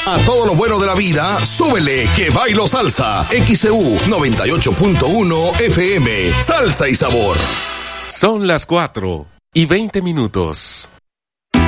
A todo lo bueno de la vida, súbele que bailo salsa. XEU 98.1 FM. Salsa y sabor. Son las 4:20.